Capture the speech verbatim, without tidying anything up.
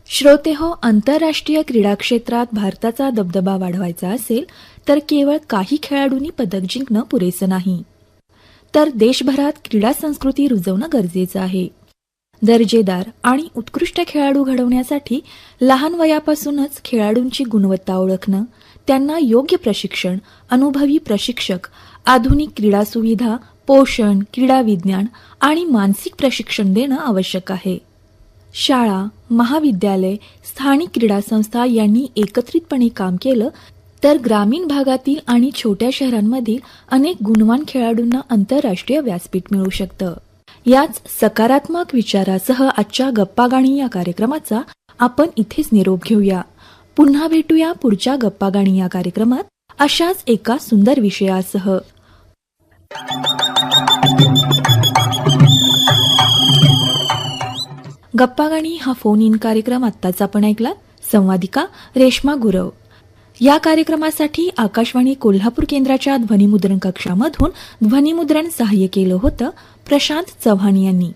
श्रोते हो, आंतरराष्ट्रीय क्रीडा क्षेत्रात भारताचा दबदबा वाढवायचा असेल तर केवळ काही खेळाडूंनी पदक जिंकणं पुरेसं नाही, तर देशभरात क्रीडा संस्कृती रुजवणं गरजेचं आहे. दर्जेदार आणि उत्कृष्ट खेळाडू घडवण्यासाठी लहान वयापासूनच खेळाडूंची गुणवत्ता ओळखणं, त्यांना योग्य प्रशिक्षण, अनुभवी प्रशिक्षक, आधुनिक क्रीडा सुविधा, पोषण, क्रीडा विज्ञान आणि मानसिक प्रशिक्षण देणं आवश्यक आहे. शाळा, महाविद्यालय, स्थानिक क्रीडा संस्था यांनी एकत्रितपणे काम केलं तर ग्रामीण भागातील आणि छोट्या शहरांमधील अनेक गुणवान खेळाडूंना आंतरराष्ट्रीय व्यासपीठ मिळू शकतं. याच सकारात्मक विचारासह आजच्या गप्पागाणी या कार्यक्रमाचा आपण इथेच निरोप घेऊया. पुन्हा भेटूया पुढच्या गप्पागाणी या कार्यक्रमात अशाच एका सुंदर विषयासह. गप्पागाणी हा फोन इन कार्यक्रम आत्ताच आपण ऐकला. संवादिका रेश्मा गुरव. या कार्यक्रमासाठी आकाशवाणी कोल्हापूर केंद्राच्या ध्वनिमुद्रण कक्षामधून ध्वनिमुद्रण सहाय्य केलं होतं प्रशांत चव्हाण यांनी.